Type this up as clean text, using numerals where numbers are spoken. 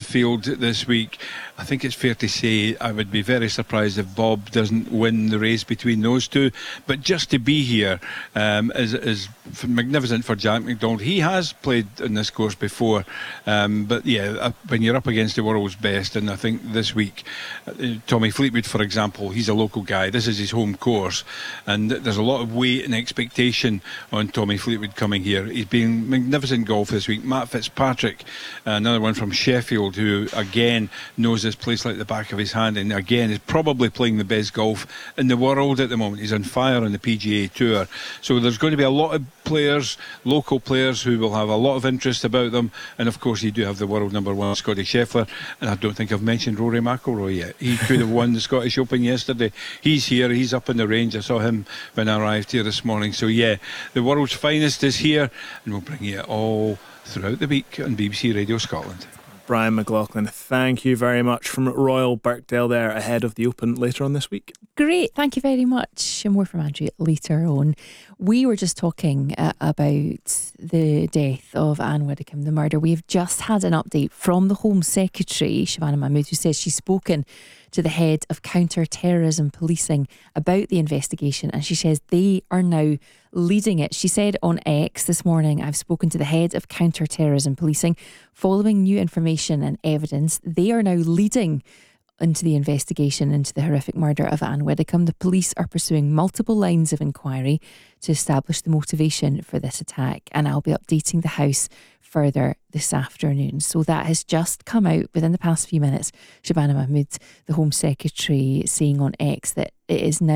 Sheffield this week. I think it's fair to say I would be very surprised if Bob doesn't win the race between those two. But just to be here is magnificent for Jack McDonald. He has played in this course before, but yeah, when you're up against the world's best, and I think this week Tommy Fleetwood, for example, he's a local guy. This is his home course, and there's a lot of weight and expectation on Tommy Fleetwood coming here. He's been magnificent golf this week. Matt Fitzpatrick, another one from Sheffield, who again knows this place like the back of his hand, and again is probably playing the best golf in the world at the moment. He's on fire on the PGA Tour. So there's going to be a lot of players, local players, who will have a lot of interest about them. And of course you do have the world number one, Scotty Scheffler, and I don't think I've mentioned Rory McIlroy yet. He could have won the Scottish Open yesterday. He's here, he's up in the range. I saw him when I arrived here this morning. So yeah, the world's finest is here, and we'll bring you all throughout the week on BBC Radio Scotland. Brian McLaughlin, thank you very much from Royal Birkdale there ahead of the Open later on this week. Great, thank you very much. And more from Andrew later on. We were just talking about the death of Anne Widdecombe, the murder. We've just had an update from the Home Secretary, Shabana Mahmood, who says she's spoken to the head of counter-terrorism policing about the investigation, and she says they are now leading it. She said on X this morning, I've spoken to the head of counter-terrorism policing following new information and evidence. They are now leading into the investigation into the horrific murder of Anne Widdecombe. The police are pursuing multiple lines of inquiry to establish the motivation for this attack, and I'll be updating the House further this afternoon. So that has just come out within the past few minutes. Shabana Mahmood, the Home Secretary, saying on X that it is now